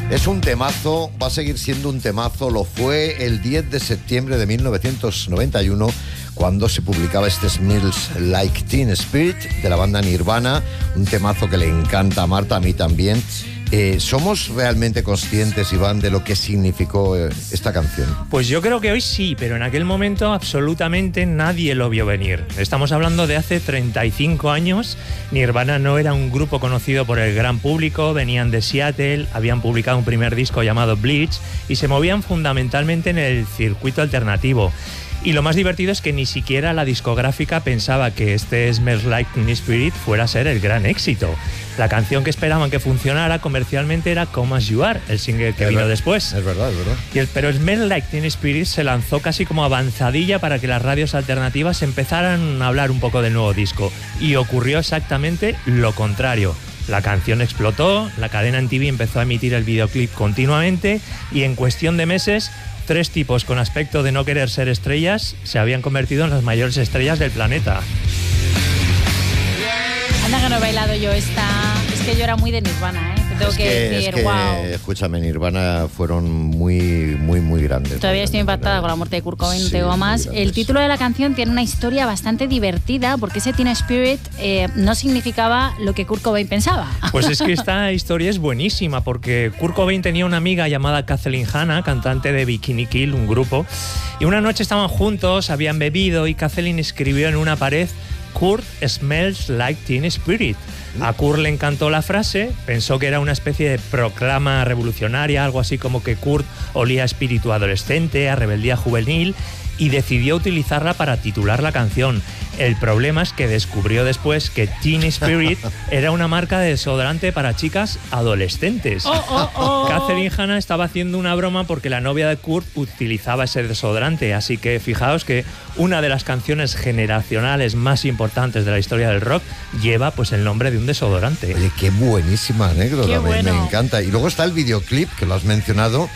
Es un temazo, va a seguir siendo un temazo. Lo fue el 10 de septiembre de 1991 cuando se publicaba este Smells Like Teen Spirit de la banda Nirvana, un temazo que le encanta a Marta, a mí también. ¿Somos realmente conscientes, Iván, de lo que significó esta canción? Pues yo creo que hoy sí, pero en aquel momento absolutamente nadie lo vio venir. Estamos hablando de hace 35 años. Nirvana no era un grupo conocido por el gran público, venían de Seattle, habían publicado un primer disco llamado Bleach y se movían fundamentalmente en el circuito alternativo. Y lo más divertido es que ni siquiera la discográfica pensaba que este Smells Like Teen Spirit fuera a ser el gran éxito. La canción que esperaban que funcionara comercialmente era Come As You Are, el single que vino después. Es verdad, es verdad. Pero Smells Like Teen Spirit se lanzó casi como avanzadilla para que las radios alternativas empezaran a hablar un poco del nuevo disco. Y ocurrió exactamente lo contrario. La canción explotó, la cadena MTV empezó a emitir el videoclip continuamente y en cuestión de meses 3 tipos con aspecto de no querer ser estrellas se habían convertido en las mayores estrellas del planeta. Anda que no he bailado yo esta. Es que yo era muy de Nirvana, ¿eh? Tengo que decir, wow. Escúchame, Nirvana fueron muy grandes. Todavía estoy impactada con la muerte de Kurt Cobain, no te digo más. El título de la canción tiene una historia bastante divertida porque ese Teen Spirit no significaba lo que Kurt Cobain pensaba. Pues es que esta historia es buenísima porque Kurt Cobain tenía una amiga llamada Kathleen Hanna, cantante de Bikini Kill, un grupo, y una noche estaban juntos, habían bebido y Kathleen escribió en una pared: Kurt smells like Teen Spirit. A Kurt le encantó la frase, pensó que era una especie de proclama revolucionaria, algo así como que Kurt olía a espíritu adolescente, a rebeldía juvenil, y decidió utilizarla para titular la canción. El problema es que descubrió después que Teen Spirit era una marca de desodorante para chicas adolescentes. Kathleen Hanna estaba haciendo una broma porque la novia de Kurt utilizaba ese desodorante, así que fijaos que una de las canciones generacionales más importantes de la historia del rock lleva pues el nombre de un desodorante. Oye, qué buenísima anécdota, Qué bueno. me encanta. Y luego está el videoclip, que lo has mencionado,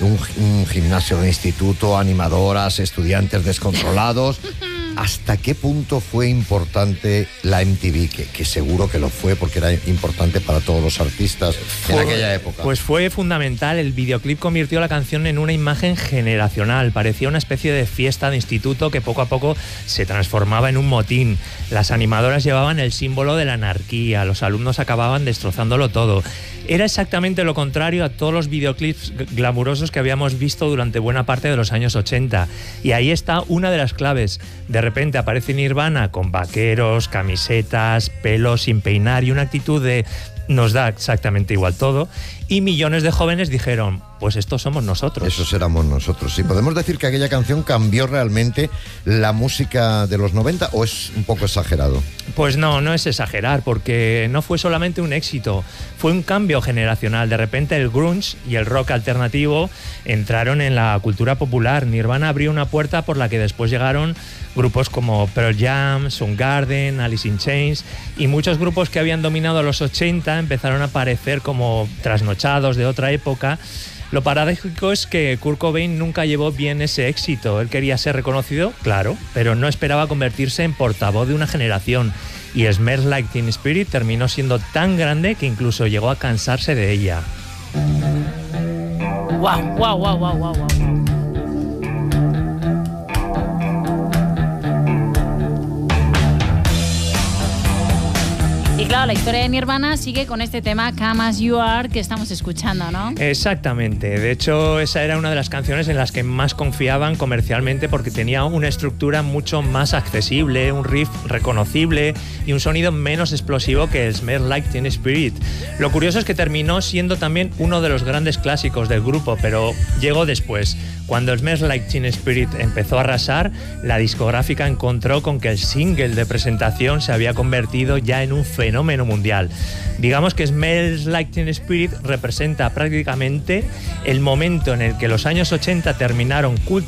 un gimnasio de instituto, animadoras, estudiantes descontrolados. ¿Hasta qué punto fue importante la MTV? Que seguro que lo fue, porque era importante para todos los artistas en aquella época. Pues fue fundamental. El videoclip convirtió la canción en una imagen generacional. Parecía una especie de fiesta de instituto que poco a poco se transformaba en un motín. Las animadoras llevaban el símbolo de la anarquía. Los alumnos acababan destrozándolo todo. Era exactamente lo contrario a todos los videoclips glamurosos que habíamos visto durante buena parte de los años 80. Y ahí está una de las claves. De repente aparece Nirvana con vaqueros, camisetas, pelo sin peinar y una actitud de nos da exactamente igual todo. Y millones de jóvenes dijeron, pues estos somos nosotros. Esos éramos nosotros. Sí, ¿podemos decir que aquella canción cambió realmente la música de los 90 o es un poco exagerado? Pues no es exagerar, porque no fue solamente un éxito, fue un cambio generacional. De repente el grunge y el rock alternativo entraron en la cultura popular. Nirvana abrió una puerta por la que después llegaron grupos como Pearl Jam, Soundgarden, Alice in Chains, y muchos grupos que habían dominado los 80 empezaron a aparecer como trasnochados de otra época. Lo paradójico es que Kurt Cobain nunca llevó bien ese éxito. Él quería ser reconocido, claro, pero no esperaba convertirse en portavoz de una generación. Y Smells Like Teen Spirit terminó siendo tan grande que incluso llegó a cansarse de ella. Wow. Y claro, la historia de Nirvana sigue con este tema Come As You Are que estamos escuchando, ¿no? Exactamente. De hecho, esa era una de las canciones en las que más confiaban comercialmente porque tenía una estructura mucho más accesible, un riff reconocible y un sonido menos explosivo que el Smells Like Teen Spirit. Lo curioso es que terminó siendo también uno de los grandes clásicos del grupo, pero llegó después. Cuando el Smells Like Teen Spirit empezó a arrasar, la discográfica encontró con que el single de presentación se había convertido ya en un fenómeno mundial. Digamos que Smells Like Teen Spirit representa prácticamente el momento en el que los años 80 terminaron